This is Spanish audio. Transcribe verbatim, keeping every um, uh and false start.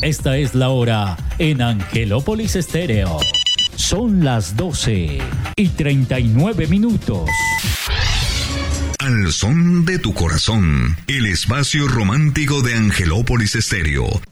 Esta es la hora en Angelópolis Estéreo. Son las doce y treinta y nueve minutos. Al son de tu corazón, el espacio romántico de Angelópolis Estéreo.